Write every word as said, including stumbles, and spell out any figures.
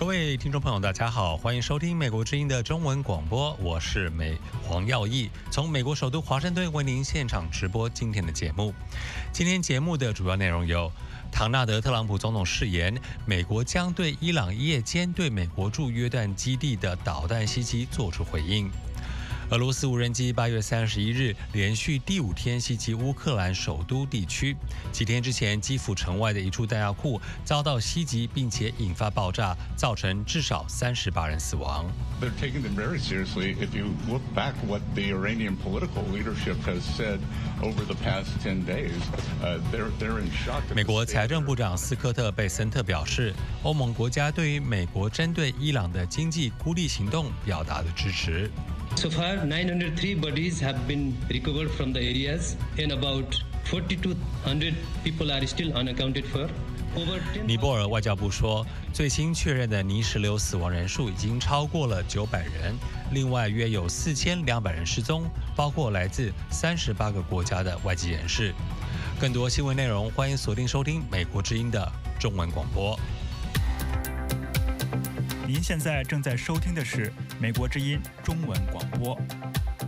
各位听众朋友，大家好，欢迎收听美国之音的中文广播，我是美黄耀义，从美国首都华盛顿为您现场直播今天的节目。今天节目的主要内容有：唐纳德·特朗普总统誓言，美国将对伊朗夜间对美国驻约旦基地的导弹袭击作出回应。俄罗斯无人机八月三十一日连续第五天袭击乌克兰首都地区。几天之前，基辅城外的一处弹药库遭到袭击，并且引发爆炸，造成至少三十八人死亡。 They're taking them very seriously. If you look back what the Iranian political leadership has said over the past ten days, uh, they're they're in shock. 美国财政部长斯科特·贝森特表示，欧盟国家对于美国针对伊朗的经济孤立行动表达了支持。 So far, nine hundred three bodies have been recovered from the areas, and about forty-two hundred people are still unaccounted for. 尼泊尔外交部说，最新确认的泥石流死亡人数已经超过了九百人，另外约有四千两百人失踪，包括来自三十八个国家的外籍人士。更多新闻内容，欢迎锁定收听美国之音的中文广播。 您现在正在收听的是美国之音中文广播。